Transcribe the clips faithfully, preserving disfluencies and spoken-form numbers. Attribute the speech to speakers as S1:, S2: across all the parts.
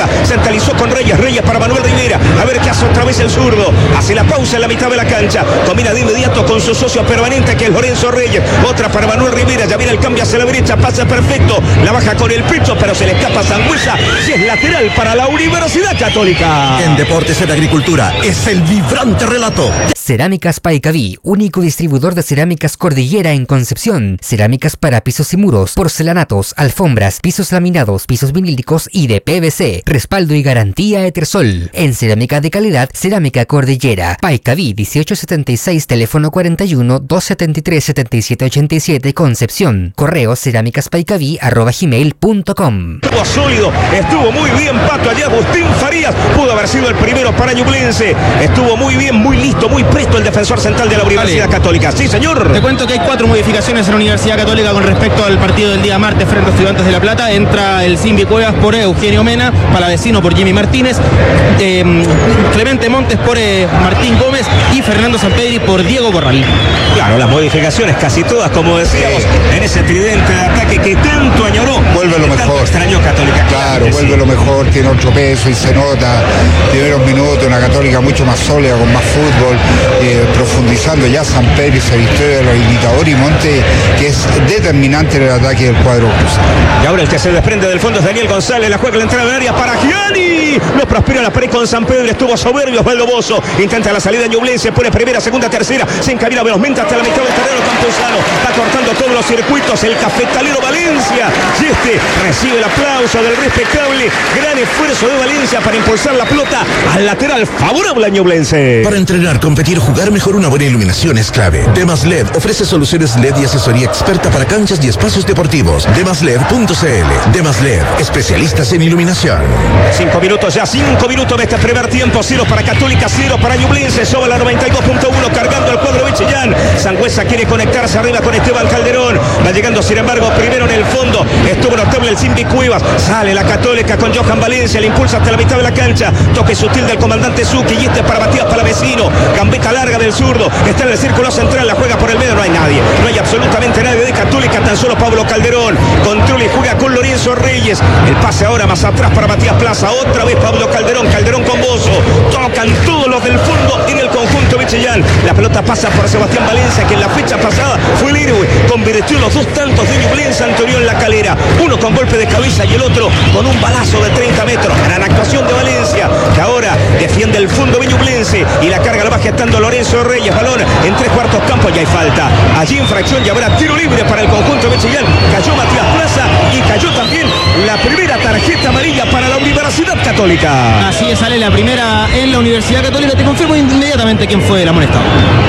S1: pelota. Centralizó con Reyes. Reyes para Manuel Rivera. A ver qué hace otra vez el zurdo. Hace la pausa en la mitad de la cancha. Combina de inmediato con su socio permanente, que es Lorenzo Reyes. Otra para Manuel Rivera. Ya viene el cambio hacia la derecha. Pasa perfecto. La baja con el pecho, pero se le escapa a Sangüesa. Y es lateral para la Universidad Católica.
S2: En deportes, en agricultura, es el vibrante relato.
S3: Cerámicas Paicaví, único distribuidor de cerámicas Cordillera en Concepción. Cerámicas para pisos y muros, porcelanatos, alfombras, pisos laminados, pisos vinílicos y de P V C. Respaldo y garantía Etersol. En cerámica de calidad, Cerámica Cordillera. Paicaví dieciocho setenta y seis, teléfono cuarenta y uno, doscientos setenta y tres, setenta y siete ochenta y siete, Concepción. Correo cerámicaspaicaví arroba gmail punto com.
S1: Estuvo sólido, estuvo muy bien Pato allá. Agustín Farías pudo haber sido el primero para Ñublense. Estuvo muy bien, muy listo, muy presto el defensor central de la Universidad vale. Católica. Sí, señor.
S4: Te cuento que hay cuatro modificaciones en la Universidad Católica con respecto al partido del día martes frente a Estudiantes de La Plata. Entra el Simbi Cuevas por Eugenio Mena, Palavecino por Jimmy Martínez, eh, Clemente Montes por eh, Martín Gómez y Fernando Sampedri por Diego Corral.
S1: Claro, las modificaciones casi todas, como decíamos, sí. en ese tridente de ataque que tanto añoró.
S5: Vuelve lo mejor.
S1: Extrañó Católica.
S5: Claro, vuelve sí. lo mejor, tiene otro peso y se nota. Primeros minutos, una Católica mucho más sólida, con más fútbol, eh, profundizando. Ya Sampedri se vistió de los imitadores y Monte, que es determinante en el ataque del cuadro cruzado.
S1: Y ahora el que se desprende del fondo es Daniel González. La juega la entrada del área para Gianni. No prospera la pared con Sampedri. Estuvo soberbio Osvaldo Bozo. Intenta la salida de Ñublense. Pone primera, segunda, tercera. Se encamina velozmente hasta la mitad del terreno campusano. Va cortando todos los circuitos. El cafetalero Valencia. Y este recibe el aplauso del respetable. Gran esfuerzo de Valencia para impulsar la pelota al lateral favorable a Ñublense.
S2: Para entrenar, competir, jugar mejor, una buena iluminación es clave. Demas L E D ofrece soluciones L E D y asesoría experta para canchas y espacios deportivos. demas led punto c l. Demas L E D, especialistas en iluminación.
S1: Cinco minutos ya, cinco minutos de este primer tiempo. Cero para Católica, cero para Ñublense. Sobre la noventa y dos punto uno, cargando el cuadro de Chillán. Sangüesa quiere conectarse arriba con Esteban Calderón. Va llegando, sin embargo, primero en el fondo. Estuvo notable el Simbi Cuevas. Sale la Católica con Johan Valencia. Le impulsa hasta la mitad de la cancha. Toque sutil del comandante Zucchi. Y este es para Matías Palavecino. Gambeta larga del zurdo. Está en el círculo central. La juega por el medio. No hay nadie. No hay absolutamente nadie de Católica. Tan solo Pablo Calderón. Controla y juega con Lorenzo Reyes. El pase ahora más atrás para Matías Plaza. Otra vez Pablo Calderón. Calderón con Bozo. Tocan todos los del fondo en el conjunto de Chillán. La pelota pasa por Sebastián Valencia, que en la fecha pasada fue el héroe. Convirtió los dos tantos de Ñublense ante Unión La Calera. Uno con golpe de cabeza y el otro con un balazo de treinta metros. Gran actuación de Valencia, que ahora defiende el fondo de Ñublense. Y la carga la va gestando Lorenzo Reyes. Balón en tres cuartos campos. Ya hay falta. Allí infracción y habrá tiro libre para el conjunto de Chillán. Cayó Matías Plaza y cayó también la primera tarjeta amarilla para la Universidad Católica.
S4: Así es, sale la primera en la Universidad Católica. Te confirmo inmediatamente quién fue el amonestado.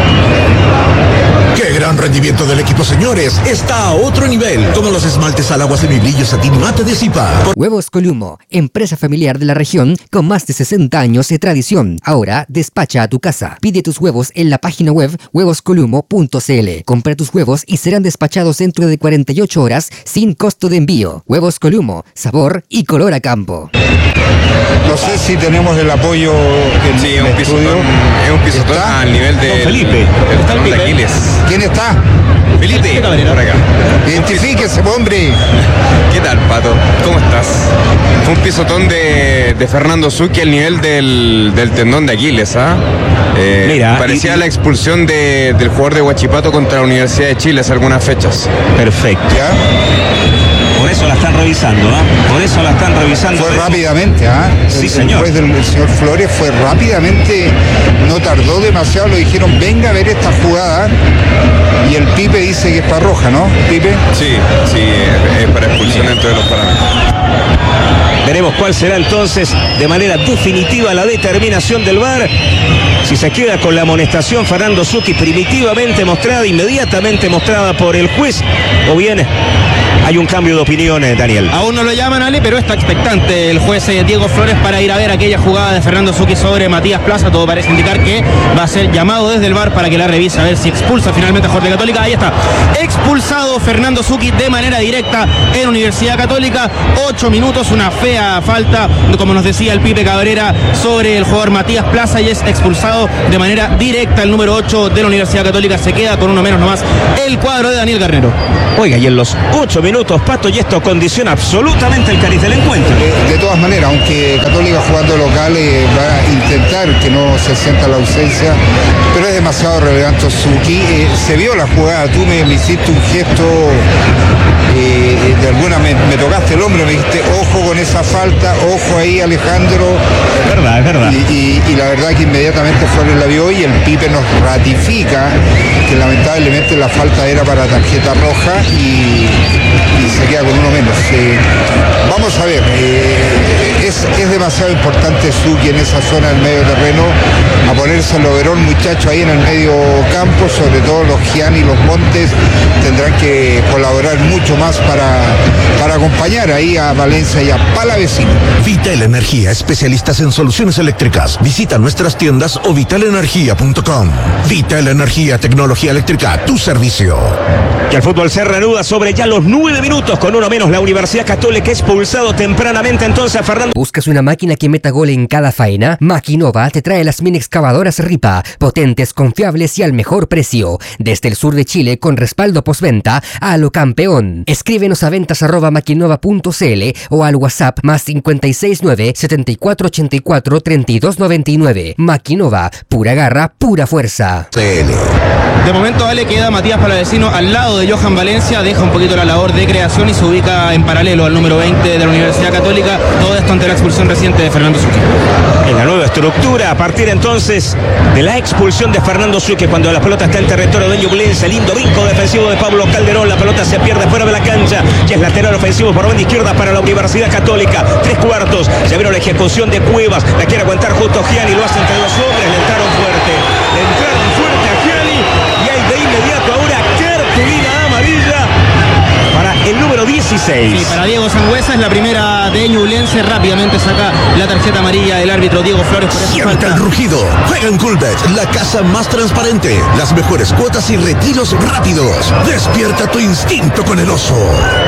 S2: ¡Qué gran rendimiento del equipo, señores! Está a otro nivel. Como los esmaltes al agua semibrillo satín mate de Zipa.
S3: Huevos Columo, empresa familiar de la región con más de sesenta años de tradición. Ahora despacha a tu casa. Pide tus huevos en la página web huevos columo punto c l. Compra tus huevos y serán despachados dentro de cuarenta y ocho horas sin costo de envío. Huevos Columo, sabor y color a campo.
S5: No sé si tenemos el apoyo en
S6: sí,
S5: el
S6: un pisotón,
S5: estudio.
S6: es un pisotón al nivel de
S1: Felipe.
S6: El talón de Aquiles.
S5: ¿Quién está?
S6: Felipe, por acá.
S5: Identifíquese, hombre.
S6: ¿Qué tal, Pato? ¿Cómo estás? Fue un pisotón de, de Fernando Zucchi al nivel del, del tendón de Aquiles, ¿ah? Eh,
S1: Mira,
S6: parecía
S1: y,
S6: la expulsión de, del jugador de Huachipato contra la Universidad de Chile hace algunas fechas.
S1: Perfecto.
S5: ¿Ya?
S1: Por eso la están revisando, ¿ah? ¿eh? Por eso la están revisando.
S5: Fue rápidamente, ¿ah? ¿eh?
S1: Sí,
S5: el,
S1: señor.
S5: El juez del el señor Flores fue rápidamente, no tardó demasiado, le dijeron, venga a ver esta jugada. Y el Pipe dice que es para roja, ¿no? Pipe.
S6: Sí, sí, es, es para expulsión dentro de los parámetros.
S1: Veremos cuál será entonces de manera definitiva la determinación del V A R. Si se queda con la amonestación Fernando Zucchi primitivamente mostrada, inmediatamente mostrada por el juez, o bien hay un cambio de opinión, Daniel.
S4: Aún no lo llaman, Ale, pero está expectante el juez Diego Flores para ir a ver aquella jugada de Fernando Zucchi sobre Matías Plaza. Todo parece indicar que va a ser llamado desde el V A R para que la revise a ver si expulsa finalmente a Jorge Católica. Ahí está, expulsado Fernando Zucchi de manera directa en Universidad Católica. Ocho minutos, una fea falta, como nos decía el Pipe Cabrera, sobre el jugador Matías Plaza, y es expulsado de manera directa el número ocho de la Universidad Católica. Se queda con uno menos nomás el cuadro de Daniel Garnero.
S1: Oiga, y en los ocho minutos minutos, Pato, y esto condiciona absolutamente el cariz del encuentro.
S5: De, de todas maneras, aunque Católica jugando local eh, va a intentar que no se sienta la ausencia, pero es demasiado relevante Suki. Eh, se vio la jugada, tú me, me hiciste un gesto, eh, de alguna me, me tocaste el hombro, me dijiste ojo con esa falta, ojo ahí Alejandro.
S1: Es verdad, es verdad.
S5: Y, y, y la verdad que inmediatamente Flores la vio y el Pipe nos ratifica que lamentablemente la falta era para tarjeta roja y, y se queda con uno menos. Eh, vamos a ver, eh, es, es demasiado importante Suki en esa zona del medio terreno, a ponerse el overón, muchacho, ahí en el medio campo, sobre todo los Gianni y los Montes tendrán que colaborar mucho más para, para acompañar ahí a Valencia y a Palavecino.
S2: Vital Energía, especialistas en soluciones eléctricas. Visita nuestras tiendas o vital energía punto com. Vital Energía, tecnología eléctrica a tu servicio.
S1: Y el fútbol se reanuda sobre ya los nueve minutos, con uno menos la Universidad Católica expulsado tempranamente entonces a Fernando.
S3: ¿Buscas una máquina que meta gol en cada faena? Maquinova te trae las mini excavadoras Ripa, potentes, confiables y al mejor precio. Desde el sur de Chile, con respaldo postventa a lo campeón. Escríbenos a ventas arroba maquinova punto cl o al WhatsApp más cinco seis nueve, siete cuatro ocho cuatro, tres dos nueve nueve. Maquinova, pura garra, pura fuerza.
S4: De momento, Ale, queda Matías Palavecino al lado de Johan Valencia, deja un poquito la labor de creación y se ubica en paralelo al número veinte de la Universidad Católica, todo esto ante la expulsión reciente de Fernando Suki.
S1: En la nueva estructura, a partir entonces de la expulsión de Fernando Suki, cuando la pelota está en territorio de Ñublense, lindo brinco defensivo de Pablo Calderón, la pelota se pierde fuera de la cancha, y es lateral ofensivo por banda izquierda para la Universidad Católica, tres cuartos, ya vieron la ejecución de Cuevas, la quiere aguantar justo Gianni, lo hace entre los hombres, le entraron fuerte, le entraron fuerte a Gianni, y hay de inmediato ahora cartulina amarilla para el número dieciséis.
S4: Sí, para Diego Sangüesa es la primera de Ñublense, rápidamente saca la tarjeta amarilla del árbitro Diego Flores por esa
S2: Siente
S4: falta.
S2: el rugido. Juega en Coolbet, la casa más transparente. Las mejores cuotas y retiros rápidos. Despierta tu instinto con el oso.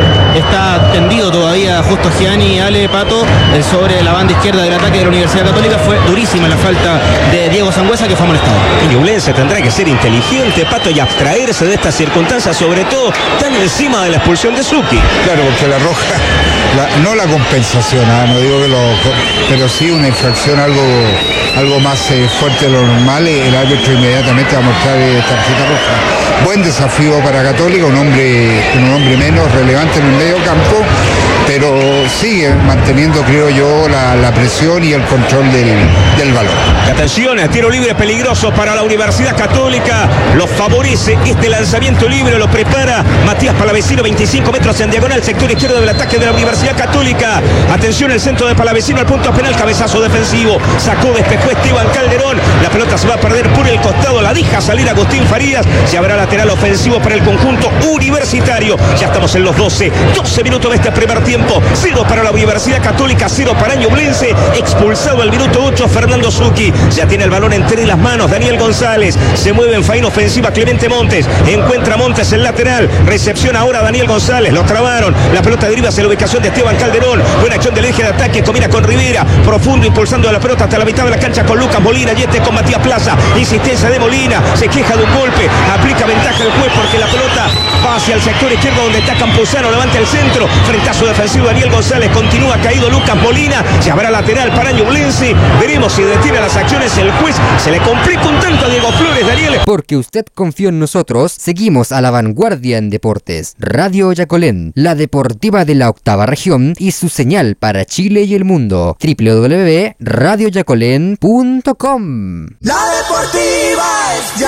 S4: Está tendido todavía justo Gianni, Ale, Pato, eh, sobre la banda izquierda del ataque de la Universidad Católica. Fue durísima la falta de Diego Sangüesa, que fue amonestado.
S1: Y Ñublense tendrá que ser inteligente, Pato, y abstraerse de estas circunstancias, sobre todo tan encima de la expulsión de Suki.
S5: Claro, porque la roja, la, no la compensación, ¿ah? No digo que lo, pero sí una infracción algo, algo más eh, fuerte de lo normal, el árbitro inmediatamente va a mostrar eh, tarjeta roja. Buen desafío para Católica, un hombre, un hombre menos relevante en el medio campo, pero sigue manteniendo, creo yo, la, la presión y el control del, del balón.
S1: Atención, tiro libre peligroso para la Universidad Católica, lo favorece este lanzamiento libre, lo prepara Matías Palavecino, veinticinco metros en diagonal, sector izquierdo del ataque de la Universidad Católica. Atención, el centro de Palavecino al punto penal, cabezazo defensivo, sacó, despejó Esteban Calderón, la pelota se va a perder por el costado, la deja salir Agustín Farías, se habrá lateral ofensivo para el conjunto universitario. Ya estamos en los doce, doce minutos de este primer tiempo, cero para la Universidad Católica, cero para Ñublense, expulsado al minuto ocho Fernando Suki, ya tiene el balón entre las manos Daniel González, se mueve en faena ofensiva Clemente Montes, encuentra Montes el lateral, recepción ahora Daniel González, lo trabaron, la pelota deriva hacia la ubicación de Esteban Calderón, buena acción del eje de ataque, combina con Rivera, profundo impulsando la pelota hasta la mitad de la cancha con Lucas Molina, y este con Matías Plaza, insistencia de Molina, se queja de un golpe, aplica ventaja el juez porque la pelota va hacia el sector izquierdo donde está Campuzano, levanta el centro, frentazo defensivo Daniel González, continúa caído Lucas Molina, se habrá lateral para Ñublense, veremos si detiene las acciones el juez, se le complica un tanto a Diego Flores, Daniel.
S3: Porque usted confió en nosotros, seguimos a la vanguardia en deportes. Radio Yacolén, la deportiva de la octava región y su señal para Chile y el mundo. doble u doble u doble u punto radio yacolén punto com.
S7: La deportiva es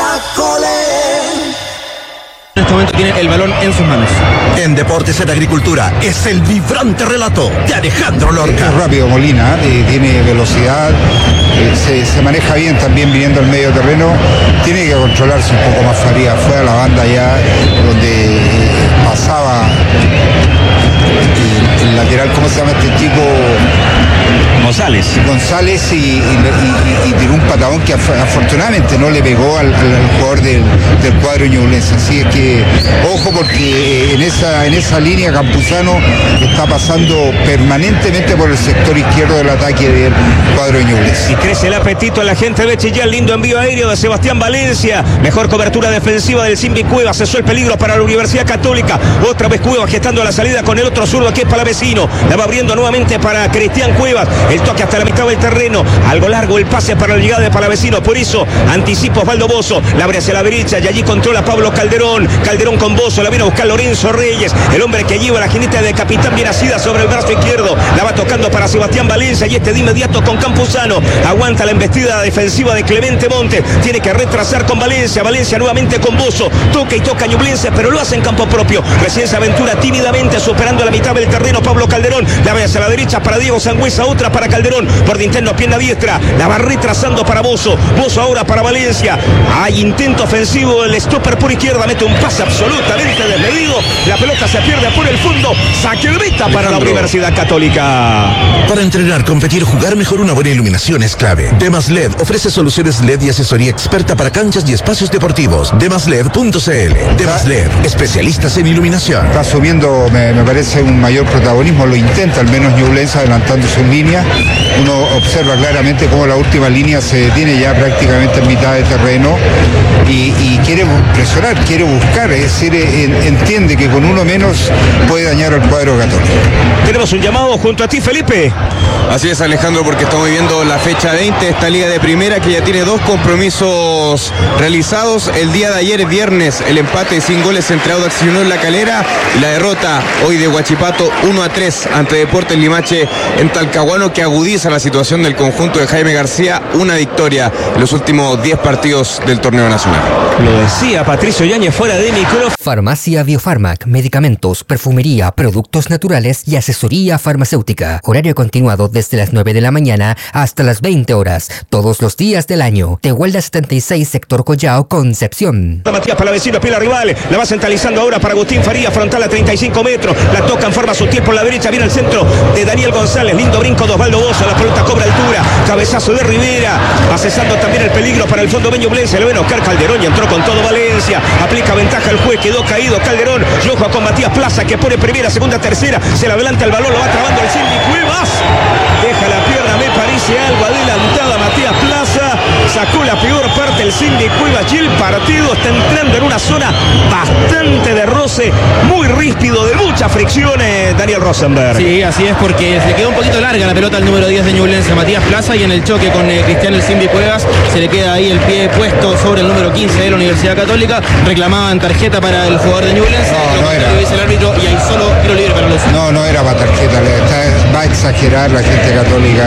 S7: Yacolén.
S4: En este momento tiene el balón en sus manos.
S2: En Deportes en Agricultura es el vibrante relato de Alejandro Lorca.
S5: Es rápido Molina, eh, tiene velocidad, eh, se, se maneja bien también viniendo al medio terreno, tiene que controlarse un poco más Farías, fue a la banda ya donde eh, pasaba el, el lateral, ¿cómo se llama este chico?
S1: González.
S5: González y, y, y, y tiró un patadón que afortunadamente no le pegó al, al, al jugador del, del cuadro ñublense. Así es que ojo, porque en esa, en esa línea Campuzano está pasando permanentemente por el sector izquierdo del ataque del cuadro ñublense.
S1: Y crece el apetito a la gente de Chillán. Lindo envío aéreo de Sebastián Valencia. Mejor cobertura defensiva del Simbi Cuevas. Cesó el peligro para la Universidad Católica. Otra vez Cuevas gestando la salida con el otro zurdo que es Palavecino. La va abriendo nuevamente para Cristian Cuevas. El toque hasta la mitad del terreno. Algo largo el pase para la llegada de Palavecino. Por eso anticipa Osvaldo Bozo. La abre hacia la derecha y allí controla Pablo Calderón. Calderón con Bozo. La viene a buscar Lorenzo Reyes. El hombre que lleva la jineta de capitán bien asida sobre el brazo izquierdo. La va tocando para Sebastián Valencia y este de inmediato con Campuzano. Aguanta la embestida defensiva de Clemente Montes. Tiene que retrasar con Valencia. Valencia nuevamente con Bozo. Toca y toca Ñublense, pero lo hace en campo propio. Recién se aventura tímidamente superando la mitad del terreno Pablo Calderón. La ve hacia la derecha para Diego Sangüesa. Otra para Calderón. Por de interno, pierna diestra. La va retrasando para Bozo. Bozo ahora para Valencia. Hay intento ofensivo. El stopper por izquierda mete un pase absolutamente desmedido. La pelota se pierde por el fondo. Saque de meta para la Universidad Católica.
S2: Para entrenar, competir, jugar mejor, una buena iluminación es clave. Demas L E D ofrece soluciones L E D y asesoría experta para canchas y espacios deportivos. demas led punto c l. Demas L E D, especialistas en iluminación.
S5: Está asumiendo, me, me parece, un mayor protagonismo. Lo intenta al menos Ñublense adelantándose en línea. Uno observa claramente cómo la última línea se detiene ya prácticamente en mitad de terreno y, y quiere presionar, quiere buscar, es decir, en, entiende que con uno menos puede dañar al cuadro católico.
S1: Tenemos un llamado junto a ti, Felipe.
S6: Así es, Alejandro, porque estamos viviendo la fecha veinte de esta Liga de Primera, que ya tiene dos compromisos realizados. El día de ayer, viernes, el empate sin goles entre Audax y Unión La Calera, y la derrota hoy de Huachipato uno a tres ante Deportes Limache en Talcahuano, que agudiza la situación del conjunto de Jaime García. Una victoria en los últimos diez partidos del torneo nacional.
S1: Lo decía Patricio Yáñez fuera de micrófono.
S3: Farmacia Biofarmac, medicamentos, perfumería, productos naturales y asesoría farmacéutica. Horario continuado desde las nueve de la mañana hasta las veinte horas, todos los días del año. Tehuelda setenta y seis, sector Collao, Concepción.
S1: Matías Palavecino, pila rival, la va centralizando ahora para Agustín Faría, frontal a treinta y cinco metros, la toca en forma sutil por la derecha, viene al centro de Daniel González, lindo brinco de Osvaldo Bozo, la pelota cobra altura, cabezazo de Rivera, accesando también el peligro para el fondo Ñublense, le ven a Oscar Calderón y entró con todo Valencia, aplica ventaja el juez, quedó caído Calderón, y ojo con Matías Plaza que pone primera, segunda, tercera, se le adelanta el balón, lo va trabando el Cindy Cuevas, deja la pierna, me parece algo adelantada Matías Plaza, sacó la peor parte el Cindy Cuevas y el partido está entrando en una zona bastante de roce, muy ríspido, de muchas fricciones, Daniel Rosenberg.
S4: Sí, así es, porque se quedó un poquito larga la pelota al número diez de Ñublense, Matías Plaza, y en el choque con eh, Cristian el Cindy Cuevas se le queda ahí el pie puesto sobre el número quince de la Universidad Católica. Reclamaban tarjeta para el jugador de Ñublense,
S5: no,
S4: lo
S5: no era.
S4: dice el árbitro, y ahí solo tiro libre para los...
S5: No, no era para tarjeta, está, va a exagerar la gente católica.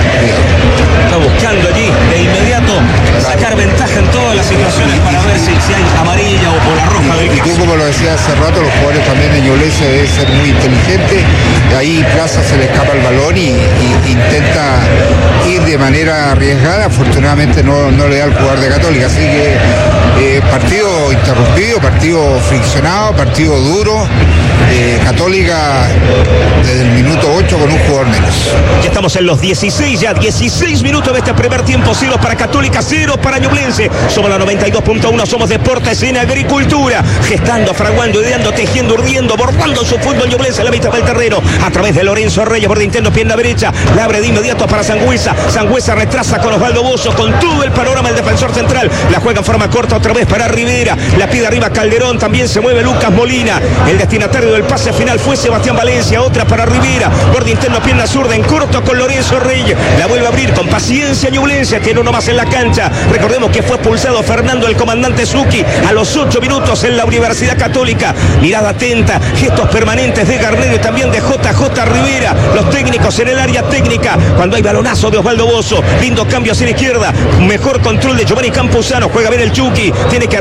S1: Está buscando allí de inmediato sacar ventaja en todas las situaciones para ver si, si hay amarilla o, o la roja del
S5: Y tú,
S1: caso.
S5: como lo decías hace rato, los jugadores también de Ñublense deben ser muy inteligentes. Ahí Plaza se le escapa el balón y, y intenta ir de manera arriesgada. Afortunadamente no, no le da al jugador de Católica. Así que eh, partido interrumpido, partido friccionado, partido duro. Eh, Católica desde el minuto ocho con un jugador menos.
S1: Ya estamos en los dieciséis, ya dieciséis minutos de este primer tiempo, cero para Católica, cero para Ñublense. Somos la noventa y dos punto uno, somos deportes en agricultura, gestando, fraguando, ideando, tejiendo, urdiendo, bordando su fútbol Ñublense en la mitad del terreno, a través de Lorenzo Reyes, borde interno, pierna derecha, la abre de inmediato para Sangüesa, Sangüesa retrasa con Osvaldo Bozo, con todo el panorama el defensor central, la juega en forma corta otra vez para Rivera, la pide arriba Calderón, también se mueve Lucas Molina, el destinatario del pase final fue Sebastián Valencia, otra para Rivera, borde interno, pierna zurda en corto con Lorenzo Reyes, la vuelve a abrir con paciencia Ñublense, tiene uno más en la cancha, recordemos que fue expulsado Fernando el comandante Zucchi a los ocho minutos en la Universidad Católica, mirada atenta, gestos permanentes de Garnerio y también de J J Rivera, los técnicos en el área técnica, cuando hay balonazo de Osvaldo Bozo, lindo cambio hacia la izquierda, mejor control de Giovanni Campuzano, juega bien el Chucky, tiene que retrasar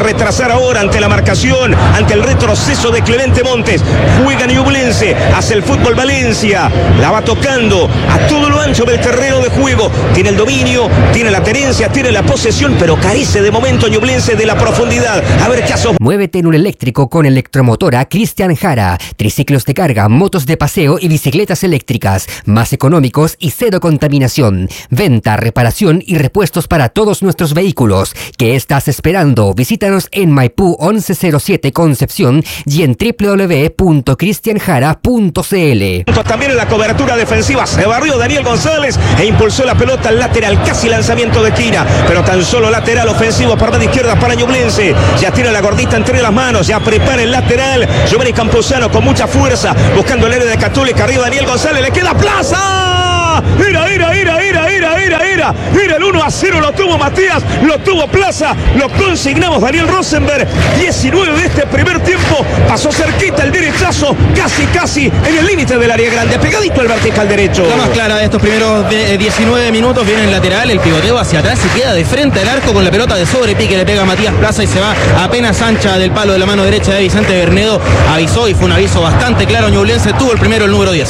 S1: pensar ahora ante la marcación, ante el retroceso de Clemente Montes. Juega Ñublense, hace el fútbol Valencia, la va tocando a todo lo ancho del terreno de juego. Tiene el dominio, tiene la tenencia, tiene la posesión, pero carece de momento Ñublense de la profundidad. A ver qué hace.
S3: Muévete en un eléctrico con Electromotora Cristian Jara. Triciclos de carga, motos de paseo y bicicletas eléctricas. Más económicos y cero contaminación. Venta, reparación y repuestos para todos nuestros vehículos. ¿Qué estás esperando? Visítanos en Maipú once cero siete Concepción y en doble u doble u doble u punto cristian jara punto c l.
S1: También en la cobertura defensiva se barrió Daniel González e impulsó la pelota al lateral, casi lanzamiento de esquina, pero tan solo lateral ofensivo por banda izquierda para Ñublense. Ya tiene la gordita entre las manos, ya prepara el lateral. Giovanni Campuzano con mucha fuerza, buscando el área de Católica. Arriba Daniel González, le queda Plaza. Ira, ira, ira, ira, ira, ira, ira. Mira el uno a cero, lo tuvo Matías, lo tuvo Plaza, lo consignamos Daniel Rosenberg. diecinueve de este primer tiempo, pasó cerquita el derechazo, casi, casi en el límite del área grande, pegadito al vertical derecho.
S4: La más clara de estos primeros de diecinueve minutos viene en lateral, el pivoteo hacia atrás y queda de frente al arco con la pelota de sobrepique, le pega a Matías Plaza y se va apenas ancha del palo de la mano derecha de Vicente Bernedo. Avisó y fue un aviso bastante claro. Ñublense tuvo el primero, el número diez.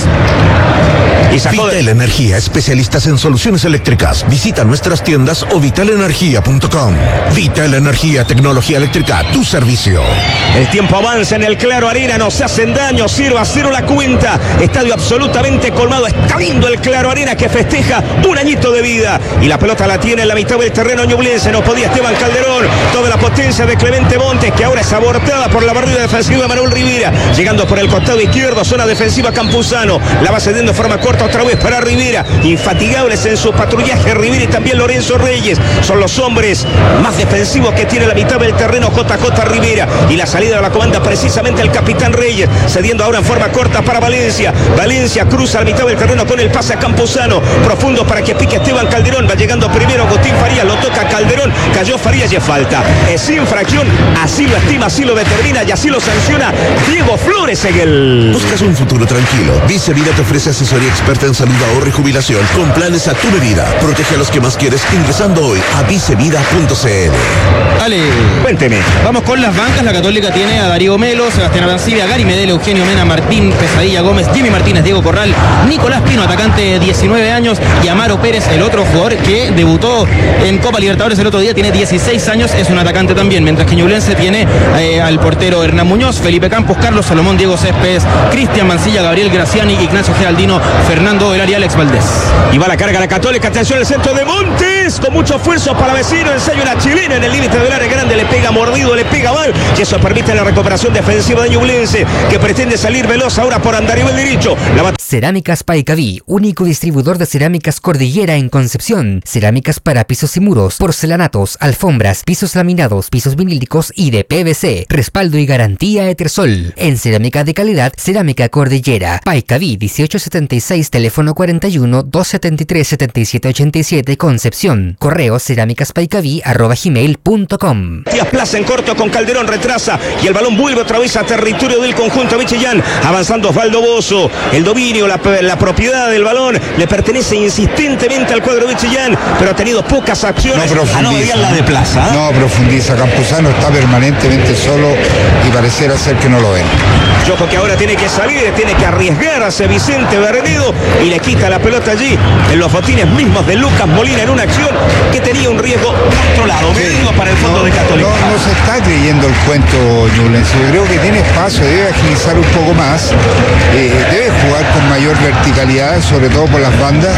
S2: Y Vital Energía, especialistas en soluciones eléctricas. Visita nuestras tiendas o vital energía punto com. Vital Energía, tecnología eléctrica a tu servicio.
S1: El tiempo avanza en el Claro Arena, no se hacen daño, cero a cero la cuenta. Estadio absolutamente colmado, está lindo el Claro Arena que festeja un añito de vida. Y la pelota la tiene en la mitad del terreno Ñublense, no podía Esteban Calderón. Toda la potencia de Clemente Montes, que ahora es abortada por la barrida defensiva de Manuel Rivera. Llegando por el costado izquierdo, zona defensiva Campuzano. La va cediendo de forma corta otra vez para Rivera. Infatigables en su patrullaje Rivera y también Lorenzo Reyes. Son los hombres más defensivos que tiene la mitad del terreno J J Rivera. Y la salida de la comanda precisamente el capitán Reyes. Cediendo ahora en forma corta para Valencia. Valencia cruza la mitad del terreno con el pase a Campuzano. Profundo para que pique Esteban Calderón. Va llegando primero Agustín Farías. Lo toca Calderón. Cayó Farías y es falta. Es infracción. Así lo estima, así lo determina y así lo sanciona Diego Flores en el...
S2: ¿Buscas un futuro tranquilo? Vice Vida te ofrece asesoría experta en salud, ahorro y jubilación con planes a tu medida. Protege a los que más quieres ingresando hoy a vicevida punto c l.
S4: Dale.
S1: Cuénteme.
S4: Vamos con las bancas. La Católica tiene a Darío Melo, Sebastián Arancibia, Gary Medel, Eugenio Mena, Martín Pesadilla Gómez, Jimmy Martínez, Diego Corral, Nicolás Pino, atacante de diecinueve años, y Amaro Pérez, el otro jugador que debutó en Copa Libertadores el otro día, tiene dieciséis años, es un atacante también, mientras que Ñublense tiene eh, al portero Hernán Muñoz, Felipe Campos, Carlos Salomón, Diego Céspedes, Cristian Mancilla, Gabriel Graciani, Ignacio Geraldino, Fernando Elari, Alex Valdés.
S1: Y va la carga la Católica, atención el centro de Montes, con mucho esfuerzo para vecino, ensayo la chilena en el límite del área grande, le pega mordido, le pega mal, y eso permite la recuperación defensiva de Ñublense, que pretende salir veloz ahora por andarivel derecho. La bat-
S3: Cerámicas Paicaví, único distribuidor de cerámicas Cordillera en Concepción. Cerámicas para pisos y muros, porcelanatos, alfombras, pisos laminados, pisos vinílicos y de P V C. Respaldo y garantía Etersol. En cerámica de calidad, Cerámica Cordillera. Paicaví dieciocho setenta y seis, teléfono cuarenta y uno, doscientos setenta y tres, setenta y siete ochenta y siete, Concepción. Correo cerámicaspaicaví arroba gmail punto com.
S1: Matías Plaza en corto con Calderón, retrasa y el balón vuelve otra vez a territorio del conjunto Vichillán, avanzando Osvaldo Bozo. El dominio, la, la propiedad del balón le pertenece insistentemente al cuadro Vichillán, pero ha tenido pocas acciones.
S5: No profundiza,
S1: a no mediar la de Plaza. ¿eh?
S5: No profundiza, Campuzano está permanentemente solo y pareciera ser que no lo ven.
S1: Yo creo que ahora tiene que salir, tiene que arriesgarse Vicente Bernedo y le quita la pelota allí en los botines mismos de Lucas Molina en una acción que tenía un riesgo controlado, medido para el fondo
S5: no,
S1: de Católica.
S5: No, no se está creyendo el cuento Ñublense. Yo creo que tiene espacio, debe agilizar un poco más, eh, debe jugar con mayor verticalidad, sobre todo por las bandas.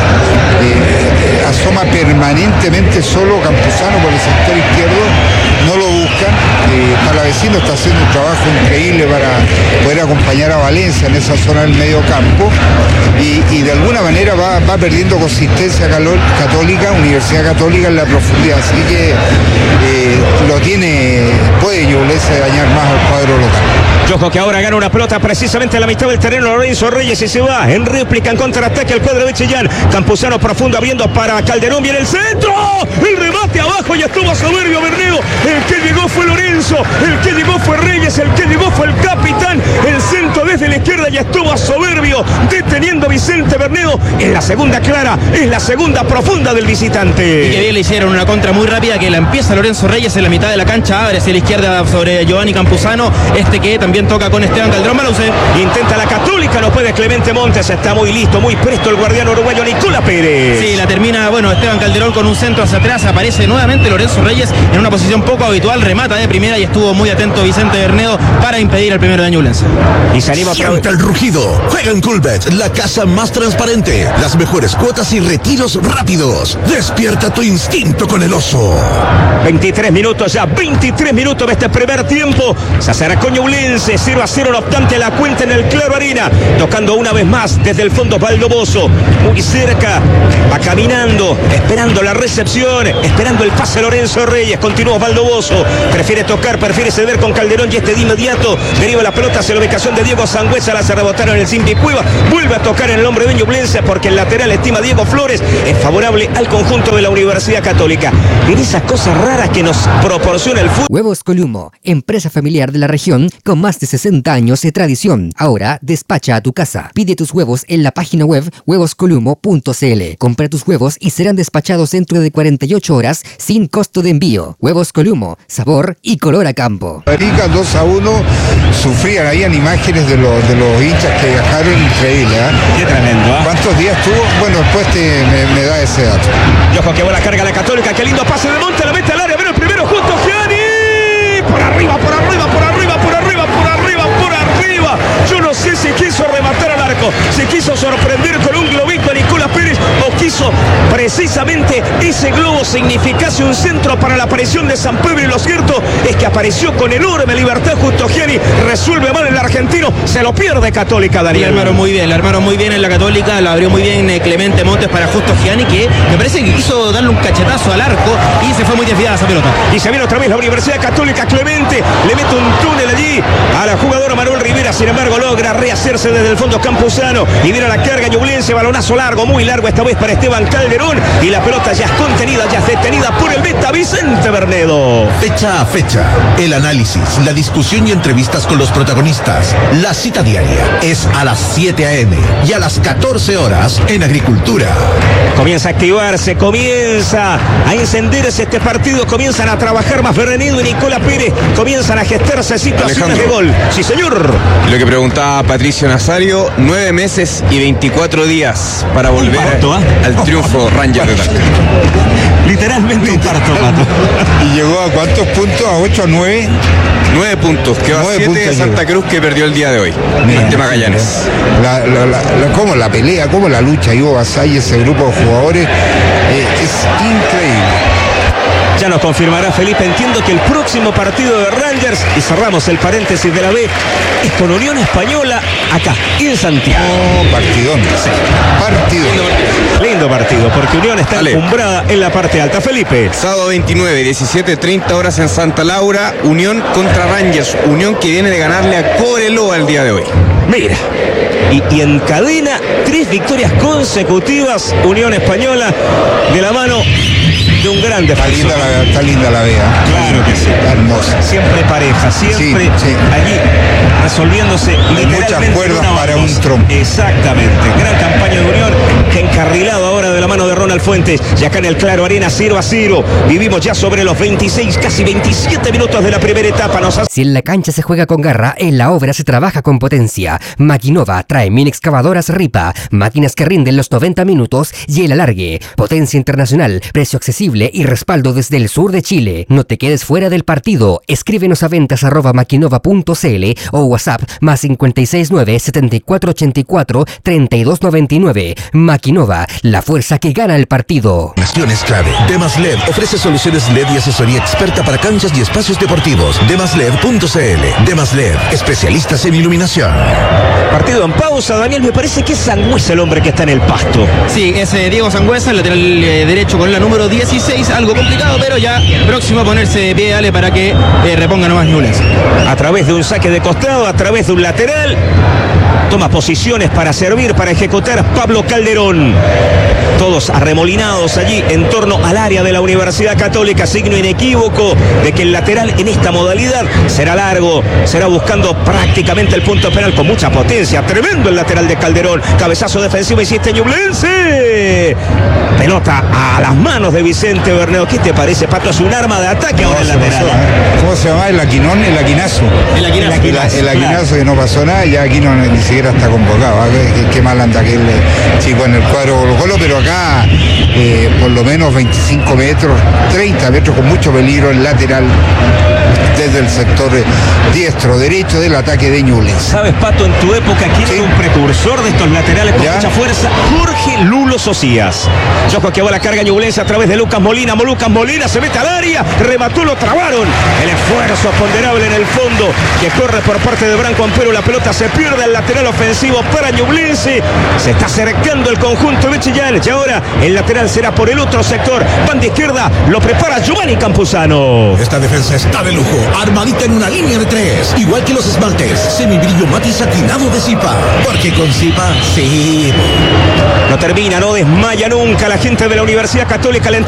S5: Eh, asoma permanentemente solo Campuzano por el sector izquierdo, no lo buscan. Eh, Palavecino está haciendo un trabajo increíble para poder acompañar a Valencia en esa zona del medio campo y, y de alguna manera va, va perdiendo consistencia Católica, Universidad Católica en la profundidad, así que eh, lo tiene, puede Ñublense dañar más al cuadro local.
S1: Yojo que ahora gana una pelota precisamente en la mitad del terreno, Lorenzo Reyes, y se va en réplica, en contraataque el cuadro de Chillán. Campuzano profundo abriendo para Calderón, viene el centro, el remate abajo y estuvo soberbio Bernedo, el que llegó fue Lorenzo, el El que llegó fue Reyes, el que llegó fue el capitán. El centro desde la izquierda ya estuvo soberbio, deteniendo a Vicente Bernedo. Es la segunda clara, es la segunda profunda del visitante.
S4: Y que bien le hicieron una contra muy rápida que la empieza Lorenzo Reyes en la mitad de la cancha, abre hacia la izquierda sobre Giovanni Campuzano, este que también toca con Esteban Calderón. Balauce.
S1: Intenta la Católica, no puede Clemente Montes, está muy listo, muy presto el guardián uruguayo Nicola Pérez.
S4: Sí, la termina, bueno, Esteban Calderón con un centro hacia atrás, aparece nuevamente Lorenzo Reyes en una posición poco habitual, remata de primera y estuvo muy atento Vicente Bernedo para impedir el primero de Ñublense.
S1: Y se anima otra vez.
S2: Sienta el rugido. Juega en Coolbet, la casa más transparente, las mejores cuotas y retiros rápidos. Despierta tu instinto con el oso.
S1: veintitrés minutos ya, veintitrés minutos de este primer tiempo. Se acercó Ñublense, cero a cero, no obstante la cuenta en el Claro Arena. Tocando una vez más desde el fondo Valdoboso, muy cerca, va caminando, esperando la recepción, esperando el pase Lorenzo Reyes. Continúa Valdoboso, prefiere tocar, prefiere ceder con Calderón y este de inmediato deriva la pelota hacia la ubicación de Diego Sangüesa. La se rebotaron en el Simpi Cueva, vuelve a tocar en el hombre de Ñublense porque el lateral estima Diego Flores es favorable al conjunto de la Universidad Católica. En esas cosas raras que nos proporciona el fútbol.
S3: Huevos Columo, empresa familiar de la región con más de sesenta años de tradición. Ahora despacha a tu casa. Pide tus huevos en la página web huevos columo punto c l. Compra tus huevos y serán despachados dentro de cuarenta y ocho horas sin costo de envío. Huevos Columo, sabor y color a campo.
S5: Rica dos a uno, sufrían, habían imágenes de los, de los hinchas que viajaron, increíble, ¿eh?
S1: Qué tremendo, ¿eh?
S5: ¿Cuántos días tuvo? Bueno, después te, me, me da ese dato.
S1: Y ojo que bola carga la Católica, qué lindo pase de Monte, la mete al área, pero el primero justo Gianni. Por arriba, por arriba, por arriba, por arriba, por arriba, por arriba. Yo no sé si quiso rematar al arco, si quiso sorprender con un globito a Nicola Pérez o quiso precisamente ese globo significase un centro para la aparición de San Pedro, y lo cierto es que apareció con enorme libertad Justo Gianni, resuelve mal el argentino, se lo pierde Católica, Daniel.
S4: La armaron muy bien, la armaron muy bien en la Católica, la abrió muy bien eh, Clemente Montes para Justo Gianni, que me parece que quiso darle un cachetazo al arco y se fue muy desviada esa pelota.
S1: Y se viene otra vez la Universidad Católica, Clemente le mete un túnel allí a la jugadora Manuel Rivera, sin embargo logra rehacerse desde el fondo Campuzano y viene a la carga Ñublense, balonazo largo, muy largo esta vez para Esteban Calderón, y la pelota ya es contenida, ya es detenida por el meta Vicente Bernedo.
S2: Fecha a fecha, el análisis, la discusión y entrevistas con los protagonistas. La cita diaria es a las siete a eme y a las catorce horas en Agricultura.
S1: Comienza a activarse, comienza a encenderse este partido, comienzan a trabajar más Bernedo y Nicola Pérez, comienzan a gestarse situaciones
S6: Alejandro.
S1: de gol. Sí, señor.
S6: Lo que preguntaba Patricio Nazario, nueve meses y veinticuatro días para volver
S1: parto, ¿eh?
S6: al triunfo Ranger de Talca.
S1: Literalmente un parto, Pato.
S5: ¿Y llegó a cuántos puntos? ¿A ocho, a nueve?
S6: Nueve puntos, que va
S5: Nueve
S6: siete
S5: puntos
S6: de Santa Cruz, que perdió el día de hoy ante Magallanes.
S5: La, la, la, la, cómo la pelea, cómo la lucha, Ivo Basay, ese grupo de jugadores, eh, es increíble.
S1: Ya nos confirmará Felipe, entiendo que el próximo partido de Rangers, y cerramos el paréntesis de la B, es con Unión Española acá, en Santiago.
S5: Oh, partidón, sí. Partidón.
S1: Lindo partido, porque Unión está
S6: Dale.
S1: encumbrada en la parte alta. Felipe.
S6: Sábado veintinueve, diecisiete treinta horas en Santa Laura, Unión contra Rangers, Unión que viene de ganarle a Cobreloa el día de hoy.
S1: Mira, y, y encadena tres victorias consecutivas Unión Española de la mano de un gran
S5: Está
S1: defensor.
S5: linda la, está linda la vea.
S1: Claro que sí.
S5: Está hermosa.
S1: Siempre pareja, siempre
S5: Sí, sí.
S1: allí resolviéndose literalmente
S5: muchas
S1: en
S5: cuerdas
S1: una
S5: para
S1: baldosa.
S5: un trompo.
S1: Exactamente, gran campaña de Unión que encarrilado ahora de la mano de Ronald Fuentes, y acá en el Claro Arena cero a cero, vivimos ya sobre los veintiséis, casi veintisiete minutos de la primera etapa. Nos hace...
S3: Si en la cancha se juega con garra, en la obra se trabaja con potencia. Maquinova trae mini excavadoras Ripa, máquinas que rinden los noventa minutos y el alargue. Potencia internacional, precio accesible y respaldo desde el sur de Chile. No te quedes fuera del partido. Escríbenos a ventas arroba maquinova punto c l o WhatsApp más cinco seis nueve, siete cuatro ocho cuatro, tres dos nueve nueve. Maquinova, la fuerza que gana el partido.
S2: Naciones clave. Demas L E D ofrece soluciones L E D y asesoría experta para canchas y espacios deportivos. demas l e d punto c l. Demas L E D, especialistas en iluminación.
S1: Partido en pausa, Daniel, me parece que es Sangüesa el hombre que está en el pasto.
S4: Sí, es eh, Diego Sangüesa, el lateral eh, derecho con la número dieciséis, algo complicado, pero ya próximo a ponerse de pie, Ale, para que eh, reponga nomás Ñublense.
S1: A través de un saque de costado, a través de un lateral, Toma posiciones para servir, para ejecutar Pablo Calderón. Todos arremolinados allí en torno al área de la Universidad Católica. Signo inequívoco de que el lateral en esta modalidad será largo. Será buscando prácticamente el punto penal con mucha potencia. Tremendo el lateral de Calderón. Cabezazo defensivo hiciste Ñublense. Pelota a las manos de Vicente Berneo. ¿Qué te parece, Pato? Es un arma de ataque
S5: No,
S1: ahora el
S5: se
S1: lateral.
S5: pasó, ¿eh? ¿Cómo se llama? El Aquinón, el Aquinazo.
S4: El Aquinazo.
S5: El, Aquinazo, el Aquinazo, que no pasó nada, ya aquí no, ni siquiera está convocado. ¿eh? Qué, qué mal anda aquel eh, chico en el cuadro Colo Colo, pero acá eh, por lo menos veinticinco metros, treinta metros con mucho peligro el lateral desde el sector eh, diestro, derecho del ataque de Ñublense.
S1: ¿Sabes, Pato, en tu época quién
S5: Sí.
S1: era un precursor de estos laterales con
S5: ¿Ya?
S1: mucha fuerza? Jorge Lulo Socias. Yojo que va la carga Ñublense a través de Lucas Molina. Lucas Molina se mete al área, remató, lo trabaron. El esfuerzo ponderable en el fondo que corre por parte de Branco Ampero. La pelota se pierde al lateral ofensivo para Ñublense. Se está acercando el conjunto de Chillán. Y ahora el lateral será por el otro sector. Banda izquierda, lo prepara Giovanni Campuzano.
S2: Esta defensa está de lujo, armadita en una línea de tres, igual que los esmaltes, semibrillo mate y satinado de Zipa, porque con Zipa, sí.
S1: No termina, no desmaya nunca la gente de la Universidad Católica.